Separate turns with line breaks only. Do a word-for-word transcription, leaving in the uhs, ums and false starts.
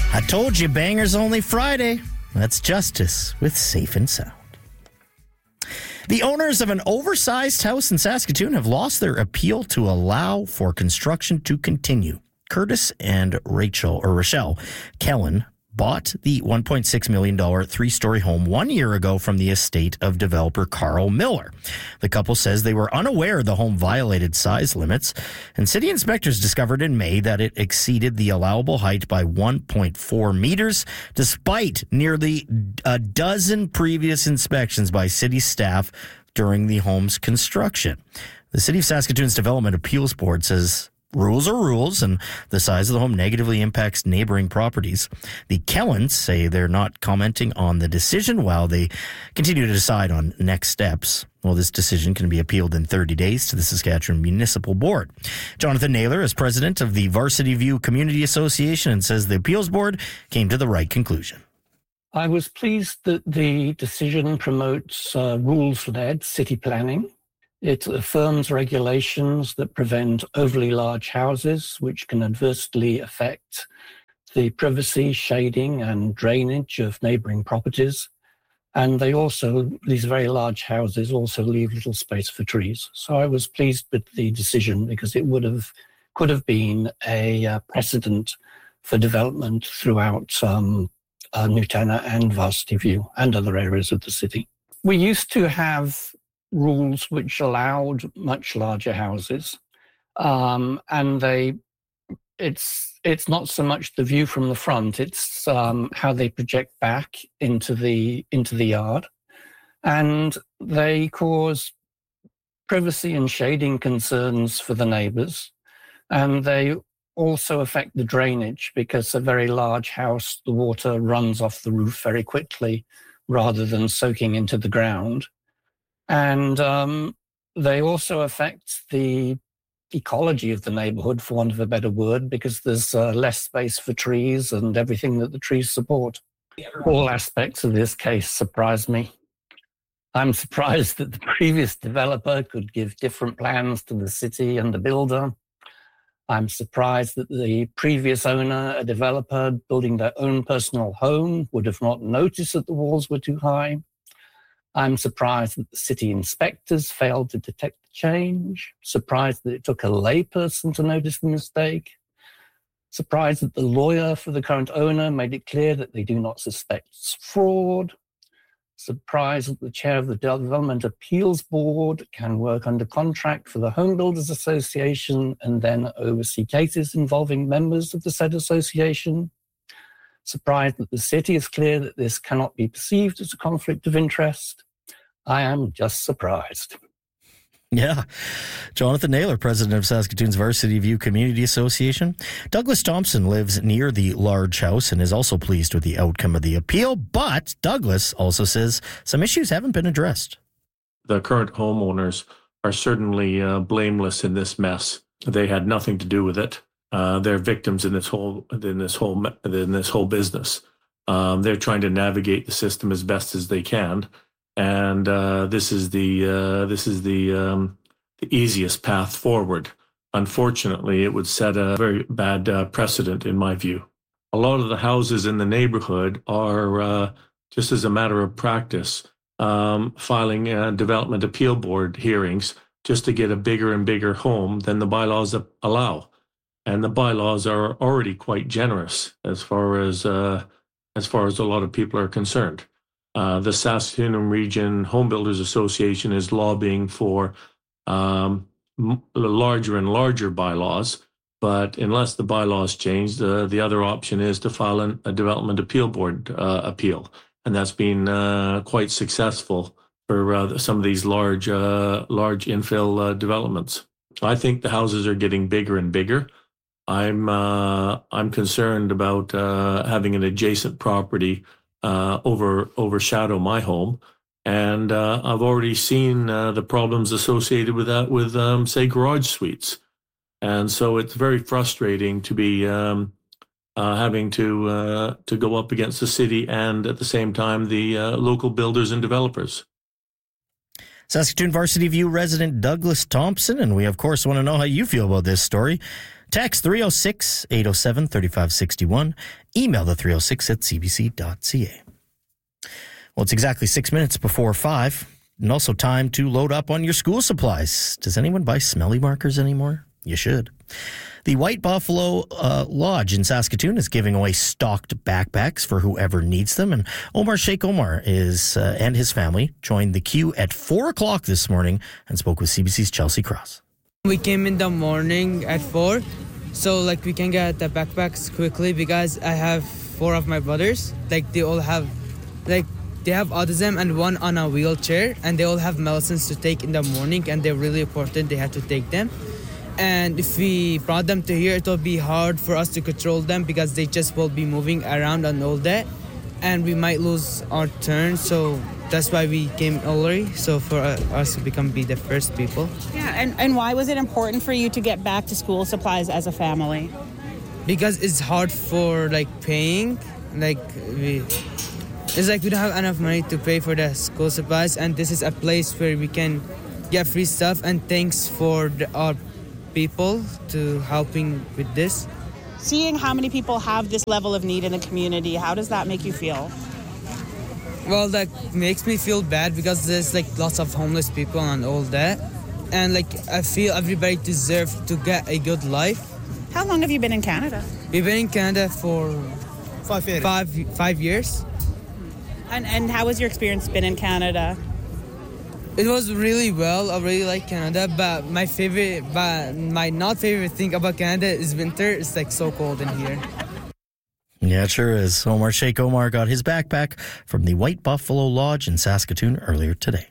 I told you, bangers only Friday. That's Justice with Safe and Sound. The owners of an oversized house in Saskatoon have lost their appeal to allow for construction to continue. Curtis and Rachel, or Rochelle Kellen, bought the one point six million dollars three-story home one year ago from the estate of developer Carl Miller. The couple says they were unaware the home violated size limits, and city inspectors discovered in May that it exceeded the allowable height by one point four meters, despite nearly a dozen previous inspections by city staff during the home's construction. The City of Saskatoon's Development Appeals Board says rules are rules, and the size of the home negatively impacts neighboring properties. The Kellens say they're not commenting on the decision while they continue to decide on next steps. Well, this decision can be appealed in thirty days to the Saskatchewan Municipal Board. Jonathan Naylor is president of the Varsity View Community Association and says the appeals board came to the right conclusion.
I was pleased that the decision promotes uh, rules-led city planning. It affirms regulations that prevent overly large houses, which can adversely affect the privacy, shading, and drainage of neighbouring properties. And they also, these very large houses also leave little space for trees. So I was pleased with the decision because it would have, could have been a uh, precedent for development throughout um, uh, Nutana and Varsity View and other areas of the city. We used to have rules which allowed much larger houses, um, and they it's it's not so much the view from the front, it's um, how they project back into the into the yard, and they cause privacy and shading concerns for the neighbours, and they also affect the drainage because a very large house, the water runs off the roof very quickly rather than soaking into the ground. And um, they also affect the ecology of the neighbourhood, for want of a better word, because there's uh, less space for trees and everything that the trees support. All aspects of this case surprise me. I'm surprised that the previous developer could give different plans to the city and the builder. I'm surprised that the previous owner, a developer building their own personal home, would have not noticed that the walls were too high. I'm surprised that the city inspectors failed to detect the change, surprised that it took a layperson to notice the mistake, surprised that the lawyer for the current owner made it clear that they do not suspect fraud, surprised that the chair of the Development Appeals Board can work under contract for the Home Builders Association and then oversee cases involving members of the said association, surprised that the city is clear that this cannot be perceived as a conflict of interest. I am just surprised.
Yeah. Jonathan Naylor, president of Saskatoon's Varsity View Community Association. Douglas Thompson lives near the large house and is also pleased with the outcome of the appeal, but Douglas also says some issues haven't been addressed.
The current homeowners are certainly uh, blameless in this mess. They had nothing to do with it. Uh, they're victims in this whole in this whole in this whole business. Um, they're trying to navigate the system as best as they can, and uh, this is the uh, this is the um, the easiest path forward. Unfortunately, it would set a very bad uh, precedent, in my view. A lot of the houses in the neighborhood are uh, just as a matter of practice um, filing uh, development appeal board hearings just to get a bigger and bigger home than the bylaws allow. And the bylaws are already quite generous as far as uh, as far as a lot of people are concerned. Uh, the Saskatoon Region Home Builders Association is lobbying for um, m- larger and larger bylaws, but unless the bylaws change, uh, the other option is to file an, a development appeal board uh, appeal, and that's been uh, quite successful for uh, some of these large uh, large infill uh, developments. I think the houses are getting bigger and bigger. I'm uh, I'm concerned about uh, having an adjacent property uh, over overshadow my home, and uh, I've already seen uh, the problems associated with that with um, say garage suites, and so it's very frustrating to be um, uh, having to uh, to go up against the city and at the same time the uh, local builders and developers.
Saskatoon Varsity View resident Douglas Thompson, and we of course want to know how you feel about this story. Text three oh six, eight oh seven, three five six one. Email the three oh six at c b c dot c a. Well, it's exactly six minutes before five, and also time to load up on your school supplies. Does anyone buy smelly markers anymore? You should. The White Buffalo uh, Lodge in Saskatoon is giving away stocked backpacks for whoever needs them. And Omar Sheikh Omar is uh, and his family joined the queue at four o'clock this morning and spoke with C B C's Chelsea Cross.
We came in the morning at four, so like we can get the backpacks quickly because I have four of my brothers. Like they all have, like they have autism and one on a wheelchair, and they all have medicines to take in the morning, and they're really important. They have to take them. And if we brought them to here, it will be hard for us to control them because they just will be moving around and all that. And we might lose our turn, so that's why we came early, so for us to become be the first people.
Yeah, and, and why was it important for you to get back to school supplies as a family?
Because it's hard for, like, paying. Like, we... It's like we don't have enough money to pay for the school supplies, and this is a place where we can get free stuff, and thanks for the, our people to helping with this.
Seeing how many people have this level of need in the community, how does that make you feel?
Well, that makes me feel bad because there's like lots of homeless people and all that. And like I feel everybody deserves to get a good life.
How long have you been in Canada?
We've been in Canada for five years. Five, five years.
And and how has your experience been in Canada?
It was really well. I really like Canada, but my favorite, but my not favorite thing about Canada is winter. It's like so cold in here.
Yeah, it sure is. Omar Sheikh Omar got his backpack from the White Buffalo Lodge in Saskatoon earlier today.